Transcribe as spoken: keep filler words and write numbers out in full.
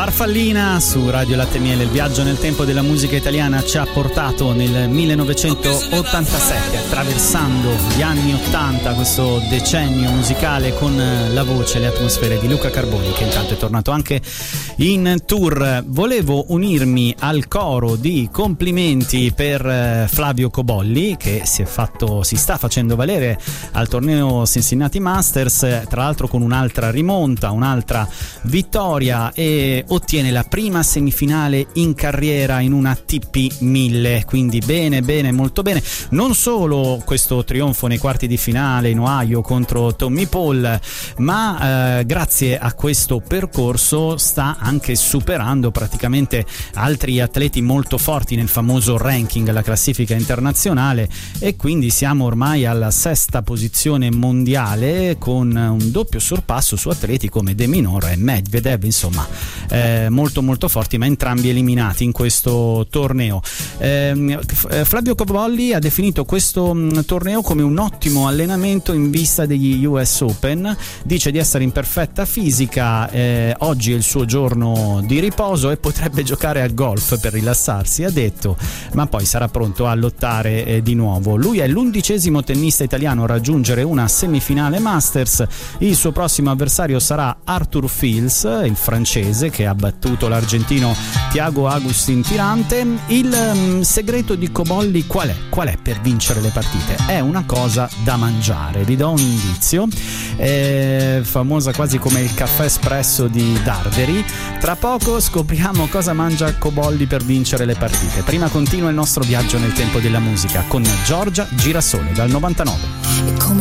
Farfallina su Radio Latte Miele. Il viaggio nel tempo della musica italiana ci ha portato nel millenovecentottantasette, attraversando gli anni ottanta, questo decennio musicale, con la voce e le atmosfere di Luca Carboni, che intanto è tornato anche in tour. Volevo unirmi al coro di complimenti per Flavio Cobolli, che si è fatto, si sta facendo valere al torneo Cincinnati Masters, tra l'altro con un'altra rimonta, un'altra vittoria, e ottiene la prima semifinale in carriera in una T P mille, quindi bene bene molto bene. Non solo questo trionfo nei quarti di finale in Ohio contro Tommy Paul, ma eh, grazie a questo percorso sta anche superando praticamente altri atleti molto forti nel famoso ranking, la classifica internazionale, e quindi siamo ormai alla sesta posizione mondiale, con un doppio sorpasso su atleti come De Minaur e Medvedev, insomma eh, molto molto forti, ma entrambi eliminati in questo torneo. eh, Flavio Cobolli ha definito questo mh, torneo come un ottimo allenamento in vista degli U S Open, dice di essere in perfetta fisica, eh, oggi è il suo giorno di riposo e potrebbe giocare al golf per rilassarsi, ha detto, ma poi sarà pronto a lottare eh, di nuovo. Lui è l'undicesimo tennista italiano a raggiungere una semifinale Masters. Il suo prossimo avversario sarà Arthur Fils, il francese, che ha battuto l'argentino Thiago Agustin Tirante. Il um, segreto di Cobolli qual è? Qual è per vincere le partite? È una cosa da mangiare, vi do un indizio, è famosa quasi come il caffè espresso di Darderi. Tra poco scopriamo cosa mangia Cobolli per vincere le partite. Prima continua il nostro viaggio nel tempo della musica con Giorgia Girasole dal novantanove. Come